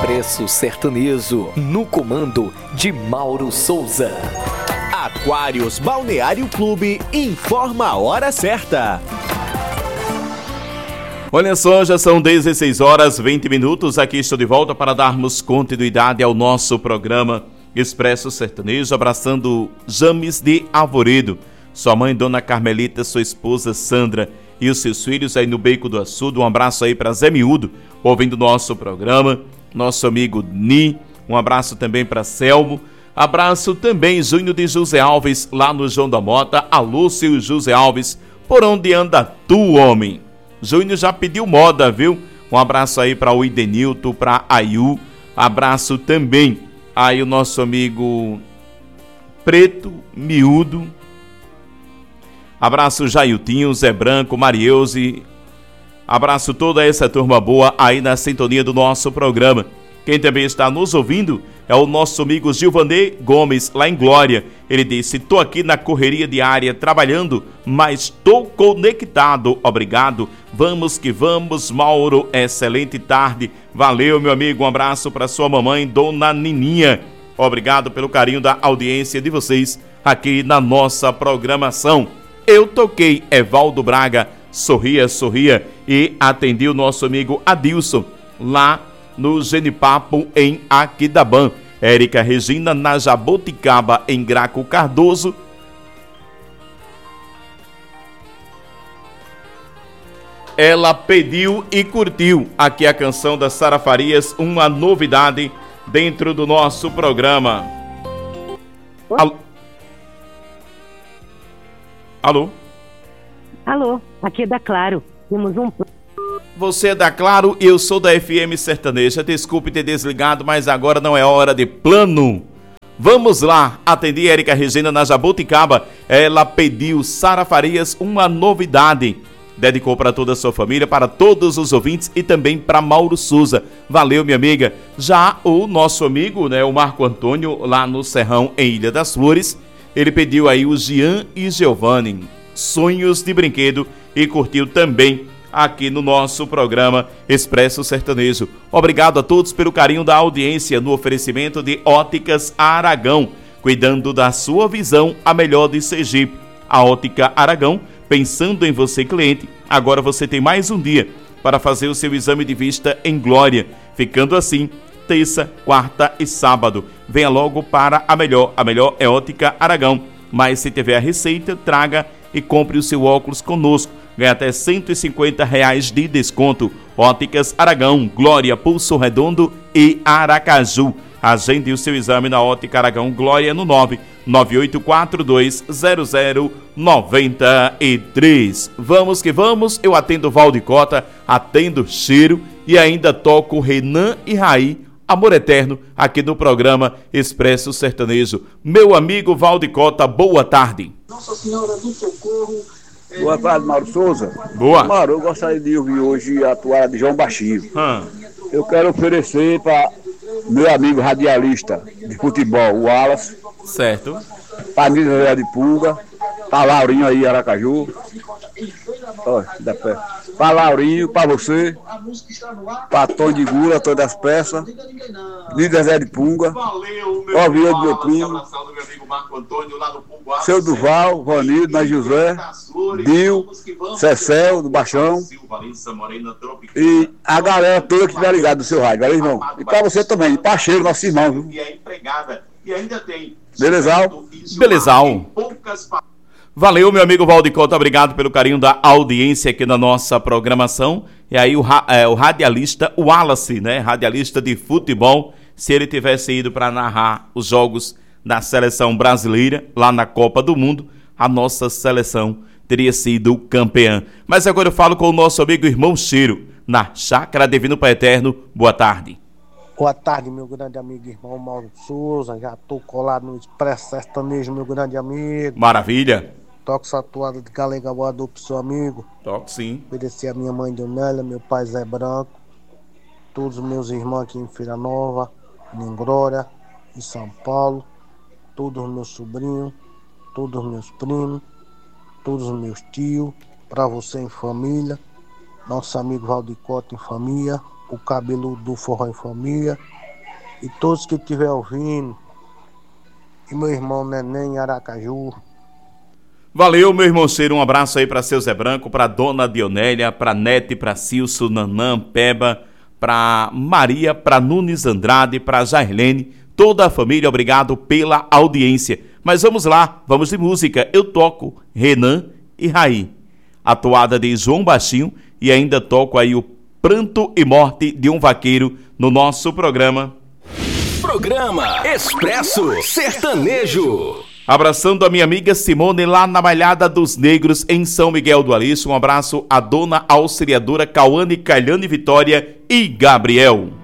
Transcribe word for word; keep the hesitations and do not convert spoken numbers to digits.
Expresso Sertanejo, no comando de Mauro Souza. Aquários Balneário Clube informa a hora certa. Olha só, já são dezesseis horas e vinte minutos. Aqui estou de volta para darmos continuidade ao nosso programa Expresso Sertanejo, abraçando James de Alvoredo, sua mãe Dona Carmelita, sua esposa Sandra e os seus filhos aí no Beco do Açude. Um abraço aí para Zé Miúdo, ouvindo nosso programa. Nosso amigo Ni, um abraço também para Selmo. Abraço também Júnior de José Alves, lá no João da Mota. A Lúcio José Alves, por onde anda tu, homem? Júnior já pediu moda, viu? Um abraço aí para o Idenilton, para Ayu. Abraço também aí o nosso amigo Preto Miúdo. Abraço Jailtinho, Zé Branco, Marieuze. Abraço toda essa turma boa aí na sintonia do nosso programa. Quem também está nos ouvindo é o nosso amigo Gilvanei Gomes, lá em Glória. Ele disse: tô aqui na correria diária trabalhando, mas tô conectado. Obrigado. Vamos que vamos, Mauro. Excelente tarde. Valeu, meu amigo. Um abraço para sua mamãe, Dona Nininha. Obrigado pelo carinho da audiência de vocês aqui na nossa programação. Eu toquei Evaldo Braga, Sorria, Sorria, e atendi o nosso amigo Adilson, lá no Genipapo, em Aquidabã. Érica Regina, na Jaboticaba, em Graco Cardoso. Ela pediu e curtiu aqui a canção da Sara Farias, uma novidade dentro do nosso programa. Alô? Alô? Alô, aqui é da Claro. Temos um... Você é da Claro e eu sou da F M Sertaneja. Desculpe ter desligado, mas agora não é hora de plano. Vamos lá, atendi Érica Regina na Jaboticaba. Ela pediu Sara Farias, uma novidade. Dedicou para toda a sua família, para todos os ouvintes e também para Mauro Souza. Valeu, minha amiga. Já o nosso amigo, né, o Marco Antônio, lá no Serrão, em Ilha das Flores, ele pediu aí o Jean e Giovanni, Sonhos de Brinquedo, e curtiu também aqui no nosso programa Expresso Sertanejo. Obrigado a todos pelo carinho da audiência no oferecimento de Óticas Aragão, cuidando da sua visão, a melhor de Sergipe. A Ótica Aragão, pensando em você, cliente, agora você tem mais um dia para fazer o seu exame de vista em Glória, ficando assim terça, quarta e sábado. Venha logo para a melhor. A melhor é Ótica Aragão. Mas se tiver a receita, traga e compre o seu óculos conosco. Ganha até cento e cinquenta reais de desconto. Óticas Aragão, Glória, Pulso Redondo e Aracaju. Agende o seu exame na Ótica Aragão Glória no nove nove oito quatro dois zero zero nove três. Vamos que vamos, eu atendo Valdicota, atendo Cheiro e ainda toco Renan e Raí, Amor Eterno, aqui no programa Expresso Sertanejo. Meu amigo Valdicota, boa tarde. Nossa Senhora do Socorro. Boa tarde, Mauro Souza. Boa. Mauro, eu gostaria de ouvir hoje a toalha de João Baixinho. Hum. Eu quero oferecer para meu amigo radialista de futebol, o Wallace. Certo. Para Nisa Zé de Pulga. Para Laurinho aí, Aracaju. Olha, dá pé. Para Laurinho, para você. Para Tom de Gula, todas as peças. Nisa Zé de Punga. Ó, Vila do meu primo. Seu Duval, Vanildo, Nai José, Dio, Cecel, do Baixão. E a galera toda que estiver ligada do seu rádio, valeu, irmão? E para você também, para Cheiro, nosso irmão, viu? Belezal? Belezal. Valeu, meu amigo Valdicota, obrigado pelo carinho da audiência aqui na nossa programação. E aí o, é, o radialista Wallace, né, radialista de futebol, se ele tivesse ido para narrar os jogos da seleção brasileira, lá na Copa do Mundo, a nossa seleção teria sido campeã. Mas agora eu falo com o nosso amigo irmão Cheiro, na Chácara Divino Pai Eterno. Boa tarde. Boa tarde, meu grande amigo irmão Mauro Souza. Já tô colado no Expresso Sertanejo, meu grande amigo. Maravilha. Toco essa toada de Galega Voador pro seu amigo. Toco sim. Obedecer a minha mãe Dionélia, meu pai Zé Branco, todos os meus irmãos aqui em Feira Nova, em Glória, em São Paulo, todos os meus sobrinhos, todos os meus primos, todos os meus tios, pra você em família, nosso amigo Valdicota em família, o cabelo do Forró em Família e todos que estiver ouvindo, e meu irmão Neném em Aracaju. Valeu, meu irmão Cheiro, um abraço aí para seu Zé Branco, para dona Dionélia, para Nete, para Cilso, Nanã, Peba, para Maria, para Nunes Andrade, para Jairlene, toda a família, obrigado pela audiência. Mas vamos lá, vamos de música. Eu toco Renan e Raí, a toada de João Baixinho, e ainda toco aí o Pranto e Morte de um Vaqueiro no nosso programa. Programa Expresso Sertanejo. Abraçando a minha amiga Simone lá na Malhada dos Negros em São Miguel do Aleixo. Um abraço à dona auxiliadora Cauane, Calhane Vitória e Gabriel.